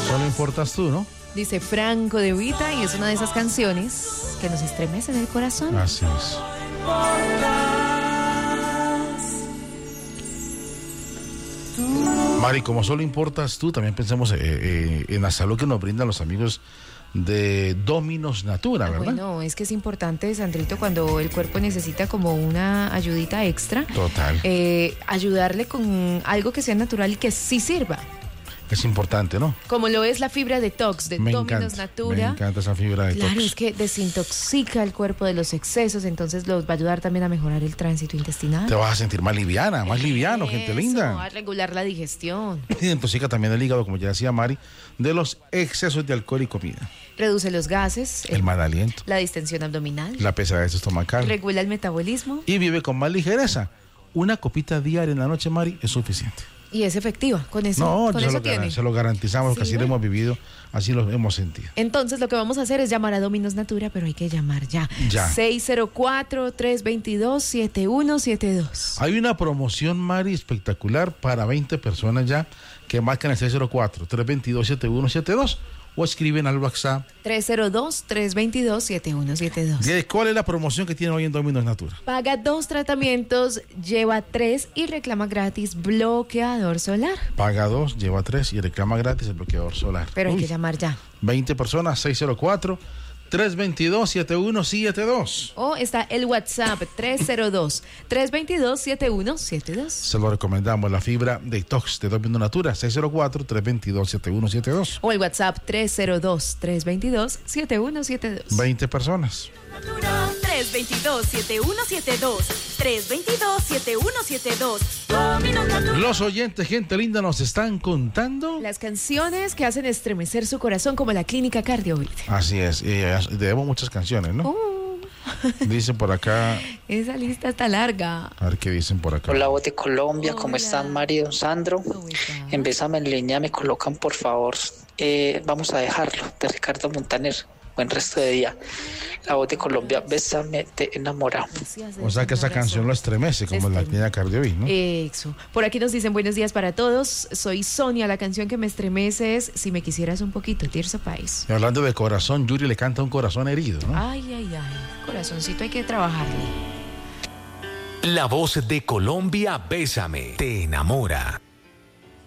Solo importas tú, ¿no? Dice Franco De Vita, y es una de esas canciones que nos estremecen el corazón. Así es. Mari, como solo importas tú, también pensemos en la salud que nos brindan los amigos de Dominos Natura, ¿verdad? Bueno, es que es importante, Sandrito, cuando el cuerpo necesita como una ayudita extra. Total. Ayudarle con algo que sea natural y que sí sirva. Es importante, ¿no? Como lo es la fibra detox de Dominos Natura. Me encanta esa fibra detox. Claro, es que desintoxica el cuerpo de los excesos, entonces los va a ayudar también a mejorar el tránsito intestinal. Te vas a sentir más liviana, más liviano, gente linda. A regular la digestión. Identifica también el hígado, como ya decía Mari, de los excesos de alcohol y comida. Reduce los gases, el mal aliento, la distensión abdominal, la pesadez estomacal. Regula el metabolismo. Y vive con más ligereza. Una copita diaria en la noche, Mari, es suficiente. Y es efectiva, con eso. No, con eso se lo garantizamos, que así lo hemos vivido, así lo hemos sentido. Entonces lo que vamos a hacer es llamar a Dominos Natura, pero hay que llamar ya. 604-322-7172. Hay una promoción, Mari, espectacular para 20 personas ya, que marcan el 604-322-7172 o escriben al WhatsApp 302-322-7172. ¿Cuál es la promoción que tienen hoy en Dominos Natura? Paga 2 tratamientos, lleva 3 y reclama gratis bloqueador solar. Paga 2, lleva 3 y reclama gratis el bloqueador solar. Pero hay que llamar ya. 20 personas, 604-322-7172. O está el WhatsApp 302-322-7172. Se lo recomendamos, la fibra detox de Dominos Natura, 604-322-7172. O el WhatsApp 302-322-7172. 20 personas. 322-7172. 322-7172. Dominos Natura. Los oyentes, gente linda, nos están contando las canciones que hacen estremecer su corazón, como la Clínica Cardiovit. Así es, debemos muchas canciones, ¿no? Dicen por acá. Esa lista está larga. A ver qué dicen por acá. Hola, voz de Colombia, ¿cómo están, Mari y Don Sandro? En Bésame en línea me colocan, por favor, vamos a dejarlo, de Ricardo Montaner. Buen resto de día. La voz de Colombia, Bésame, te enamora. O sea que esa canción lo estremece, como la Clínica Cardiovit, ¿no? Eso. Por aquí nos dicen buenos días para todos. Soy Sonia, la canción que me estremece es Si me quisieras un poquito, Tirso País. Y hablando de corazón, Yuri le canta un corazón herido, ¿no? Ay, ay, ay. Corazoncito, hay que trabajarle. La voz de Colombia, Bésame, te enamora.